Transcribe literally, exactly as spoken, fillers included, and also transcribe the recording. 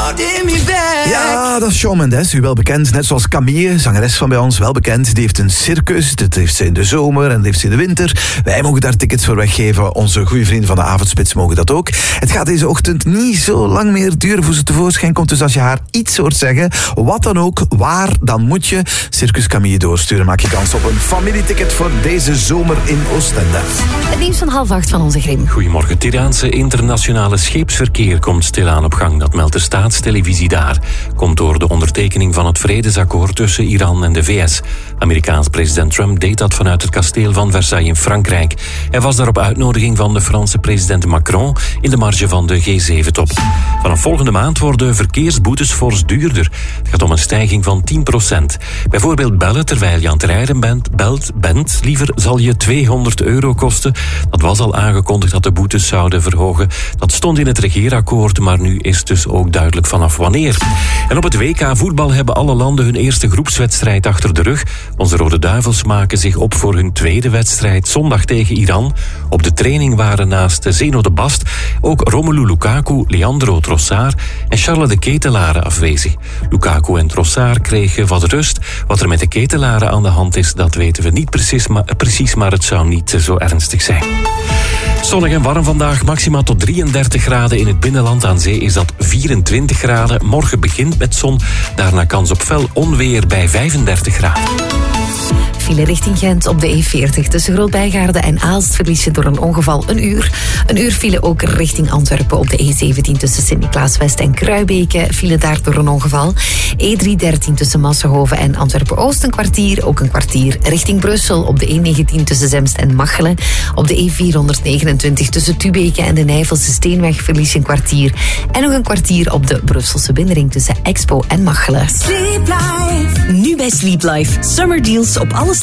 Ja, dat is Shawn Mendes, u wel bekend. Net zoals Camille, zangeres van bij ons, wel bekend. Die heeft een circus, dat heeft ze in de zomer en dat heeft ze in de winter. Wij mogen daar tickets voor weggeven. Onze goede vrienden van de Avondspits mogen dat ook. Het gaat deze ochtend niet zo lang meer duren voor ze tevoorschijn komt. Dus als je haar iets hoort zeggen, wat dan ook, waar, dan moet je Circus Camille doorsturen. Maak je kans op een familieticket voor deze zomer in Oostende. Het nieuws van half acht van onze Grim. Goedemorgen. Het Iraanse internationale scheepsverkeer komt stilaan op gang. Dat meldt de staatstelevisie daar. Komt door de ondertekening van het vredesakkoord tussen Iran en de V S. Amerikaans president Trump deed dat vanuit het kasteel van Versailles in Frankrijk. Hij was daar op uitnodiging van de Franse president Macron in de marge van de G zeven top. Vanaf volgende maand worden verkeersboetes fors duurder. Het gaat om een stijging van tien procent. Bijvoorbeeld bellen terwijl je aan het rijden bent, belt, bent liever zal je tweehonderd euro kosten. Dat was al aangekondigd dat de boetes zouden verhogen. Dat stond in het regeerakkoord, maar nu is dus ook duidelijk vanaf wanneer. En op het W K voetbal hebben alle landen hun eerste groepswedstrijd achter de rug. Onze Rode Duivels maken zich op voor hun tweede wedstrijd zondag tegen Iran. Op de training waren naast Zeno de Bast ook Romelu Lukaku, Leandro Trossard en Charles de Ketelare afwezig. Lukaku en Trossard kregen wat rust. Wat er met de Ketelare aan de hand is, dat weten we niet precies, maar, precies, maar het zou niet zo ernstig zijn. Zonnig en warm vandaag, maximaal tot drieëndertig graden. In het binnenland aan zee is dat vierentwintig graden. Morgen begint met zon, daarna kans op fel onweer bij vijfendertig graden. File richting Gent op de E veertig tussen Groot-Bijgaarde en Aalst verlies je door een ongeval een uur. Een uur file ook richting Antwerpen op de E zeventien tussen Sint-Niklaas-West en Kruibeke. File daar door een ongeval. E driehonderddertien tussen Massenhoven en Antwerpen-Oost een kwartier. Ook een kwartier richting Brussel op de E negentien tussen Zemst en Machelen. Op de E vierhonderdnegenentwintig tussen Tubeke en de Nijvelse Steenweg verlies je een kwartier. En nog een kwartier op de Brusselse binnenring tussen Expo en Machelen. Sleep Life. Nu bij Sleep Life. Summer deals op alles